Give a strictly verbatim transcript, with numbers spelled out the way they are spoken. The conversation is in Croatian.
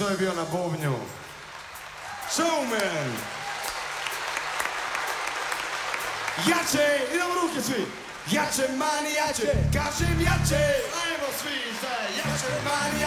što je bio na bubnju. Showman! Jače, idemo ruke svi! Jače, mani, jače, kažem jače! Ajmo svi, zajedno, jače, mani,